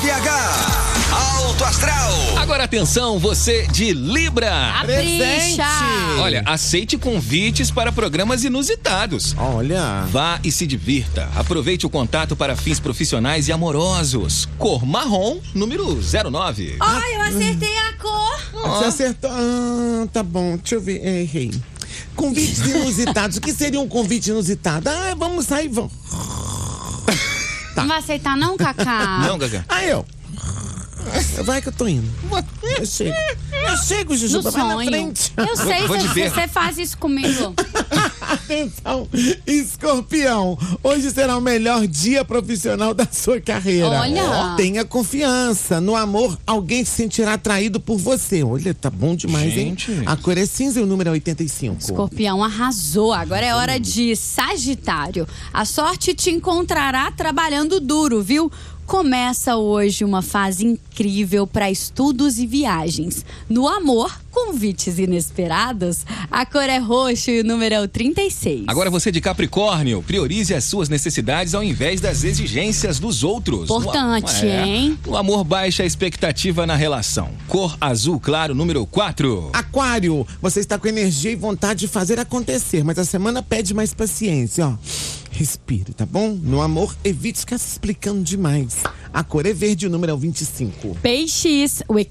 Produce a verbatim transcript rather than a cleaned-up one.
Z H, Alto Astral. Agora atenção, você de Libra. Presente. Olha, aceite convites para programas inusitados. Olha. Vá e se divirta. Aproveite o contato para fins profissionais e amorosos. Cor marrom, número zero nove. Ó, eu acertei a cor. Você acertou. Ah, tá bom. Deixa eu ver. Errei. Convites inusitados. O que seria um convite inusitado? Ah, vamos sair, vamos. Não vai aceitar não, Cacá? Não, Gaga. Aí, ó. Vai que eu tô indo. Eu chego. Eu chego, Jujuba. No Vai na sonho. frente. Eu sei, vou te você, ver. você faz isso comigo. Atenção, Escorpião. Hoje será o melhor dia profissional da sua carreira. Olha. Tenha confiança. No amor, alguém se sentirá atraído por você. Olha, tá bom demais, Gente. hein? A cor é cinza e o número é oitenta e cinco. Escorpião arrasou. Agora é hora de Sagitário. A sorte te encontrará trabalhando duro, viu? Começa hoje uma fase incrível para estudos e viagens. No amor, convites inesperados. A cor é roxo e o número é o trinta e seis. Agora você de Capricórnio, priorize as suas necessidades ao invés das exigências dos outros. Importante, No a- é. hein? O amor baixa a expectativa na relação. Cor azul claro, número quatro. Aquário, você está com energia e vontade de fazer acontecer, mas a semana pede mais paciência, ó. Respire, tá bom? No amor, evite ficar se explicando demais. A cor é verde e o número é o vinte e cinco. Peixes, o